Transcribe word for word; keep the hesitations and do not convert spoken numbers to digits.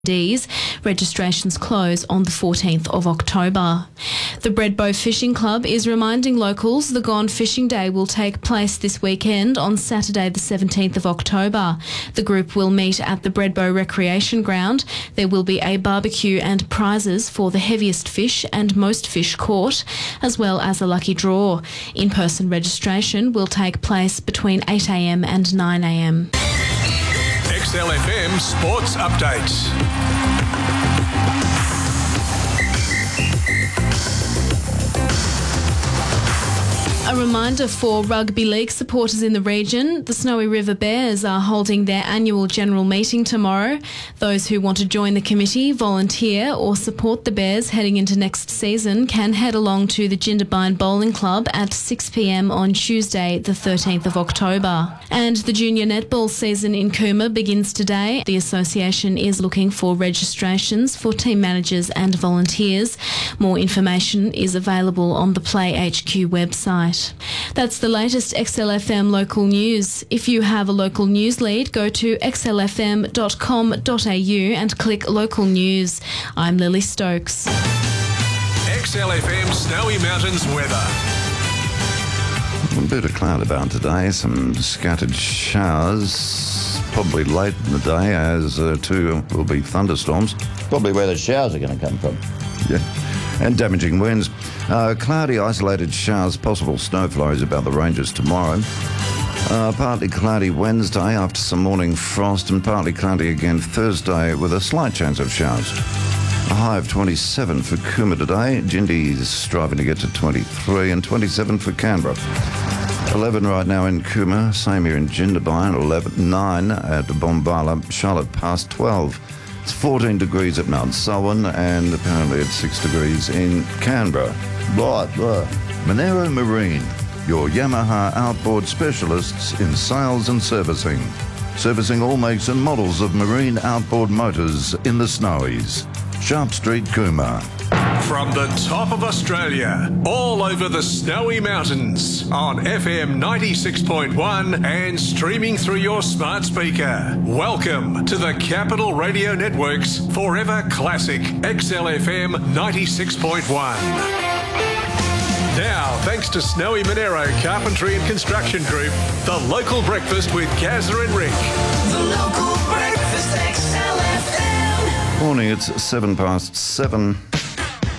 Ds. Registrations close on the fourteenth of October. The Bredbow Fishing Club is reminding locals the Gone Fishing Day will take place this weekend on Saturday the seventeenth of October. The group will meet at the Bredbow Recreation Ground. There will be a barbecue and prizes for the heaviest fish and most fish caught, as well as a lucky draw. In-person registration will take place between eight a m and nine a m. X L F M Sports Update. A reminder for rugby league supporters in the region, the Snowy River Bears are holding their annual general meeting tomorrow. Those who want to join the committee, volunteer or support the Bears heading into next season can head along to the Jindabyne Bowling Club at six p m on Tuesday the thirteenth of October. And the junior netball season in Cooma begins today. The association is looking for registrations for team managers and volunteers. More information is available on the Play H Q website. That's the latest X L F M local news. If you have a local news lead, go to x l f m dot com dot a u and click local news. I'm Lily Stokes. X L F M Snowy Mountains weather. A bit of cloud about today, some scattered showers, probably late in the day, as uh, too will be thunderstorms. Probably where the showers are going to come from. Yeah, and damaging winds. Uh, cloudy, isolated showers, possible snow flurries about the ranges tomorrow. Uh, partly cloudy Wednesday after some morning frost, and partly cloudy again Thursday with a slight chance of showers. A high of twenty-seven for Cooma today. Jindy's striving to get to twenty-three, and twenty-seven for Canberra. eleven right now in Cooma, same here in Jindabyne. eleven, nine at Bombala, Charlotte past twelve. It's fourteen degrees at Mount Selwyn, and apparently it's six degrees in Canberra. Right, right. Monero Marine, your Yamaha outboard specialists in sales and servicing. Servicing all makes and models of marine outboard motors in the Snowies. Sharp Street, Cooma. From the top of Australia, all over the Snowy Mountains, on F M ninety-six point one and streaming through your smart speaker. Welcome to the Capital Radio Network's Forever Classic X L F M ninety-six point one. Now, thanks to Snowy Monero Carpentry and Construction Group, the local breakfast with Gazza and Rick. The local breakfast X L F M. Morning, it's seven past seven.